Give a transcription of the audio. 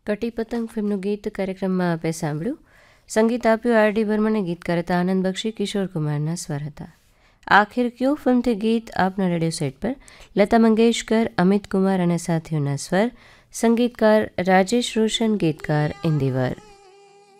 કટી પતંગ ફિલ્મનું ગીત કાર્યક્રમમાં આપે સાંભળ્યું. સંગીત આપ્યું આર.ડી. બર્મણે, ગીતકાર હતા આનંદ બક્ષી, કિશોર કુમારના સ્વર હતા. આખિર ક્યો ફિલ્મથી ગીત આપના રેડિયો સેટ પર લતા મંગેશકર, અમિત કુમાર અને સાથીઓના સ્વર, સંગીતકાર રાજેશ રોશન, ગીતકાર ઇન્દિવર.